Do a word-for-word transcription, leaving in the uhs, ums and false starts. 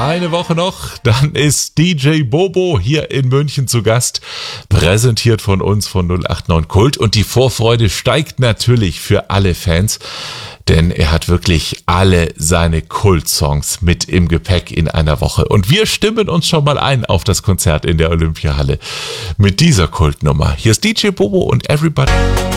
Eine Woche noch, dann ist D J Bobo hier in München zu Gast, präsentiert von uns von null acht neun Kult, und die Vorfreude steigt natürlich für alle Fans, denn er hat wirklich alle seine Kult-Songs mit im Gepäck in einer Woche, und wir stimmen uns schon mal ein auf das Konzert in der Olympiahalle mit dieser Kultnummer. Hier ist D J Bobo und Everybody.